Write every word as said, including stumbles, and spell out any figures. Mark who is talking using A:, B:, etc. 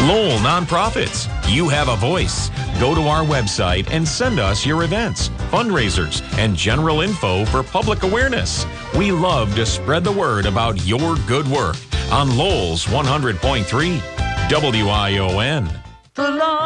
A: Lowell Nonprofits. You have a voice. Go to our website and send us your events, fundraisers, and general info for public awareness. We love to spread the word about your good work on Lowell's one hundred point three W I O N.
B: The law